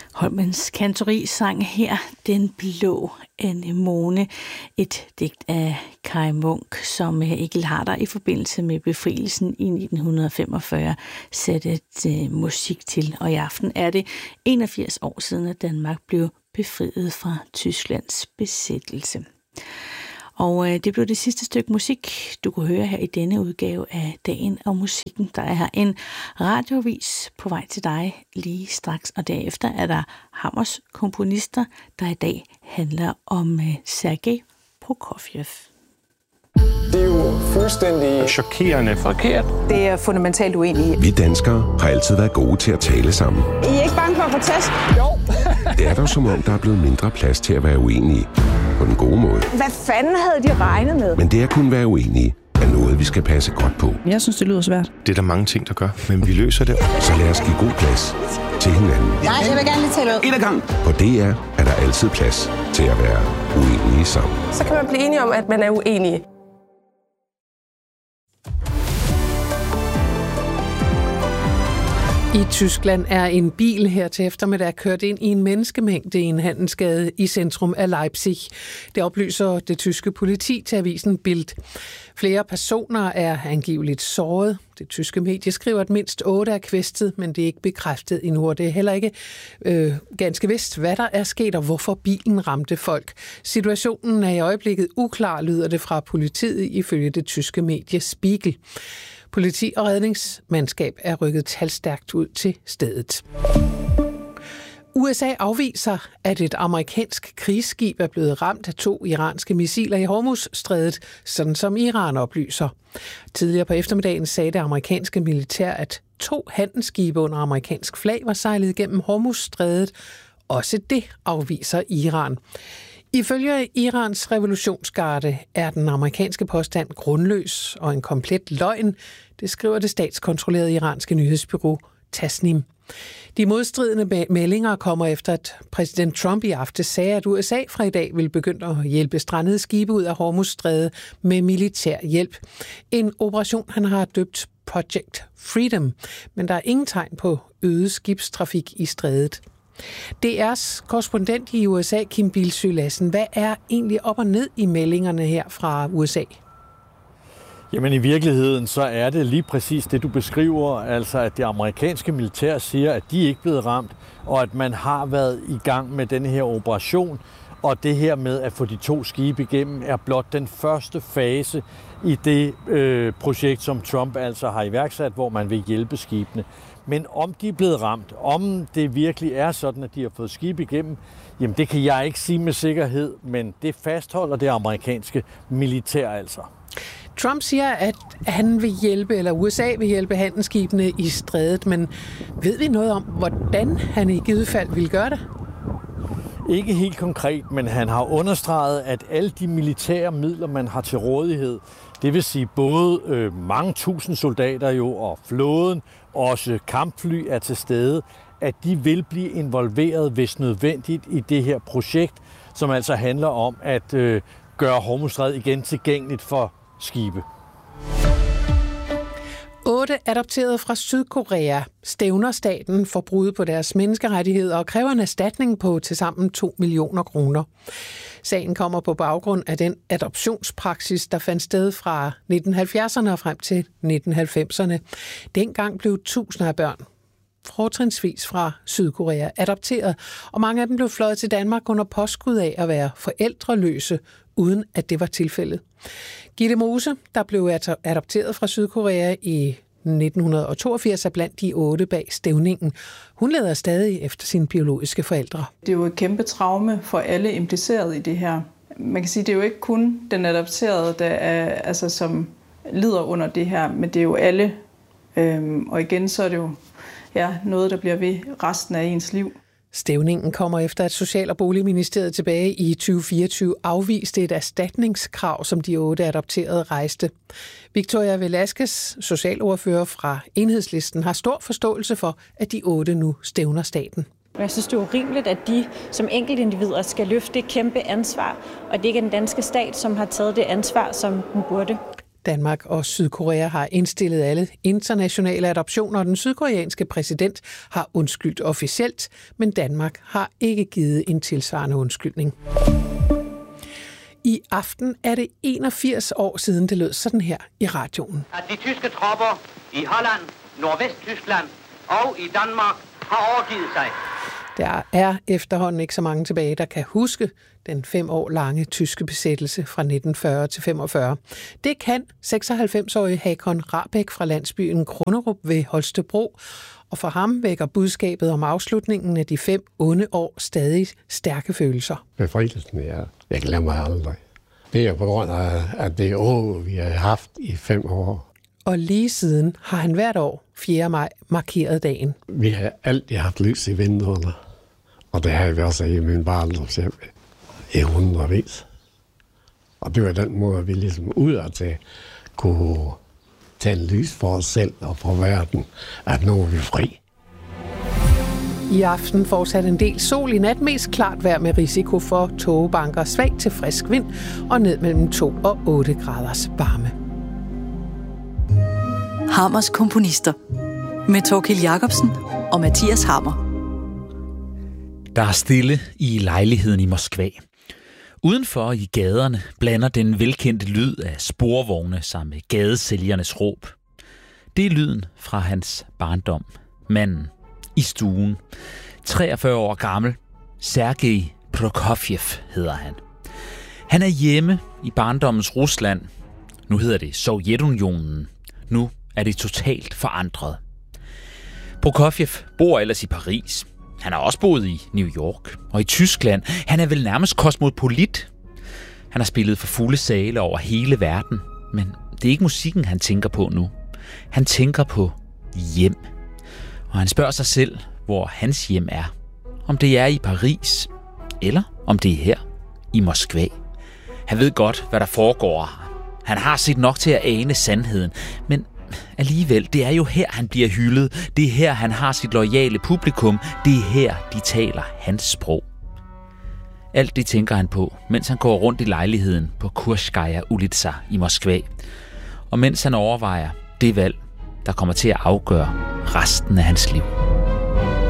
Holmens Kantori sang her Den blå anemone, et digt af Kaj Munk, som Egil Harder i forbindelse med befrielsen i 1945 satte musik til. Og i aften er det 81 år siden, at Danmark blev befriet fra Tysklands besættelse. Og det blev det sidste stykke musik, du kunne høre her i denne udgave af Dagen og Musikken. Der er her en radiovis på vej til dig lige straks, og derefter er der Hammers komponister, der i dag handler om Sergej Prokofjev. Det er jo fuldstændig chokerende forkert. Det er fundamentalt uenige. Vi danskere har altid været gode til at tale sammen. I er ikke bange for at få tæsk? Jo. Det er dog som om, der er blevet mindre plads til at være uenige. På den gode måde. Hvad fanden havde de regnet med? Men det at kunne være uenige er noget, vi skal passe godt på. Jeg synes, det lyder svært. Det er der mange ting, der gør, men vi løser det. Så lad os give god plads til hinanden. Nej, jeg vil gerne lige tale ud. En ad gang. På DR er der altid plads til at være uenige sammen. Så kan man blive enige om, at man er uenige. I Tyskland er en bil her til eftermiddag kørt ind i en menneskemængde i en handelsgade i centrum af Leipzig. Det oplyser det tyske politi til avisen Bild. Flere personer er angiveligt såret. Det tyske medie skriver, at mindst 8 er kvæstet, men det er ikke bekræftet endnu, og det er heller ikke ganske vist, hvad der er sket og hvorfor bilen ramte folk. Situationen er i øjeblikket uklar, lyder det fra politiet ifølge det tyske medie Spiegel. Politi og redningsmandskab er rykket talstærkt ud til stedet. USA afviser, at et amerikansk krigsskib er blevet ramt af 2 iranske missiler i Hormuzstrædet, sådan som Iran oplyser. Tidligere på eftermiddagen sagde det amerikanske militær, at 2 handelsskibe under amerikansk flag var sejlet gennem Hormuzstrædet. Også det afviser Iran. Ifølge Irans revolutionsgarde er den amerikanske påstand grundløs og en komplet løgn, det skriver det statskontrollerede iranske nyhedsbureau Tasnim. De modstridende meldinger kommer efter, at præsident Trump i aftes sagde, at USA fra i dag vil begynde at hjælpe strandede skibe ud af Hormuzstrædet med militær hjælp. En operation, han har døbt Project Freedom, men der er ingen tegn på øget skibstrafik i strædet. DR's korrespondent i USA, Kim Bilsøe Lassen, hvad er egentlig op og ned i meldingerne her fra USA? Jamen i virkeligheden så er det lige præcis det, du beskriver, altså at det amerikanske militær siger, at de ikke er blevet ramt, og at man har været i gang med denne her operation, og det her med at få de 2 skibe igennem er blot den første fase i det projekt, som Trump altså har iværksat, hvor man vil hjælpe skibene. Men om de er blevet ramt, om det virkelig er sådan, at de har fået skib igennem, jamen det kan jeg ikke sige med sikkerhed, men det fastholder det amerikanske militær altså. Trump siger, at han vil hjælpe, eller USA vil hjælpe handelsskibene i strædet, men ved vi noget om, hvordan han i givet fald vil gøre det? Ikke helt konkret, men han har understreget, at alle de militære midler, man har til rådighed, det vil sige både mange tusind soldater jo, og flåden, også kampfly er til stede, at de vil blive involveret, hvis nødvendigt, i det her projekt, som altså handler om at gøre Hormuzstrædet igen tilgængeligt for skibe. 8 adopterede fra Sydkorea stævner staten for brud på deres menneskerettigheder og kræver en erstatning på tilsammen 2 millioner kroner. Sagen kommer på baggrund af den adoptionspraksis, der fandt sted fra 1970'erne og frem til 1990'erne. Dengang blev tusinder af børn, fortrinsvis fra Sydkorea, adopteret, og mange af dem blev fløjet til Danmark under påskud af at være forældreløse, uden at det var tilfældet. Gitte Mose, der blev adopteret fra Sydkorea i 1982, er blandt de 8 bag stævningen. Hun leder stadig efter sine biologiske forældre. Det er jo et kæmpe traume for alle implicerede i det her. Man kan sige, det er jo ikke kun den adopterede, der er, altså, som lider under det her, men det er jo alle. Og igen, så er det jo noget, der bliver ved resten af ens liv. Stævningen kommer efter, at Social- og Boligministeriet tilbage i 2024 afviste et erstatningskrav, som de 8 adopterede rejste. Victoria Velasquez, socialordfører fra Enhedslisten, har stor forståelse for, at de 8 nu stævner staten. Jeg synes, det er urimeligt, at de som enkeltindivider skal løfte et kæmpe ansvar, og det ikke er den danske stat, som har taget det ansvar, som den burde. Danmark og Sydkorea har indstillet alle internationale adoptioner, og den sydkoreanske præsident har undskyldt officielt, men Danmark har ikke givet en tilsvarende undskyldning. I aften er det 81 år siden, det lød sådan her i radioen. At de tyske tropper i Holland, Nordvesttyskland og i Danmark har overgivet sig. Der er efterhånden ikke så mange tilbage, der kan huske den 5 år lange tyske besættelse fra 1940 til 45. Det kan 96-årige Hakon Rahbek fra landsbyen Grunderup ved Holstebro, og for ham vækker budskabet om afslutningen af de 5 onde år stadig stærke følelser. Befrielsen, jeg glemmer aldrig. Det er på grund af det år, vi har haft i 5 år. Og lige siden har han hvert år 4. maj markeret dagen. Vi har altid haft lys i vinduerne, og det har vi også i min barndomshjem i hundredvis. Og det var den måde, vi ligesom udadtil kunne tænde lys for os selv og for verden, at nu er vi fri. I aften fortsat en del sol, i nat mest klart vejr med risiko for tågebanker, svag til frisk vind og ned mellem 2 og 8 graders varme. Hammers komponister med Thorkild Jacobsen og Mathias Hammer. Der er stille i lejligheden i Moskva. Udenfor i gaderne blander den velkendte lyd af sporvogne sig med gadesælgernes råb. Det er lyden fra hans barndom. Manden i stuen. 43 år gammel. Sergej Prokofjev hedder han. Han er hjemme i barndommens Rusland. Nu hedder det Sovjetunionen. Nu er det totalt forandret. Prokofjev bor ellers i Paris. Han har også boet i New York og i Tyskland. Han er vel nærmest kosmopolit. Han har spillet for fulde sale over hele verden. Men det er ikke musikken, han tænker på nu. Han tænker på hjem. Og han spørger sig selv, hvor hans hjem er. Om det er i Paris, eller om det er her i Moskva. Han ved godt, hvad der foregår. Han har set nok til at ane sandheden, men alligevel, det er jo her, han bliver hyldet. Det er her, han har sit loyale publikum. Det er her, de taler hans sprog. Alt det tænker han på, mens han går rundt i lejligheden på Kurskaya Ulitsa i Moskva. Og mens han overvejer det valg, der kommer til at afgøre resten af hans liv.